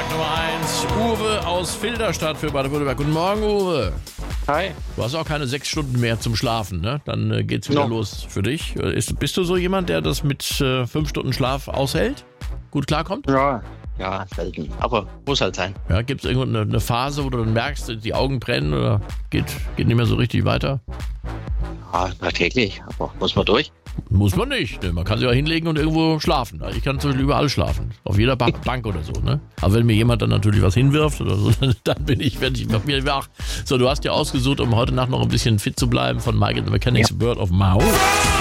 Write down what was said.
Nummer 1. Uwe aus Filderstadt für Baden-Württemberg. Guten Morgen, Uwe. Hi. Du hast auch keine 6 Stunden mehr zum Schlafen, ne? Dann geht's wieder los für dich. Bist du so jemand, der das mit 5 Stunden Schlaf aushält? Gut klarkommt? Ja, selten. Aber muss halt sein. Ja, gibt es irgendwo eine Phase, wo du dann merkst, die Augen brennen oder geht nicht mehr so richtig weiter? Ja, täglich. Aber muss man durch. Muss man nicht. Ne? Man kann sich auch hinlegen und irgendwo schlafen. Ich kann zum Beispiel überall schlafen. Auf jeder Bank oder so. Ne? Aber wenn mir jemand dann natürlich was hinwirft oder so, dann werde ich mir wach. So, du hast ja ausgesucht, um heute Nacht noch ein bisschen fit zu bleiben von Mike and the Mechanics, Word of Mouth.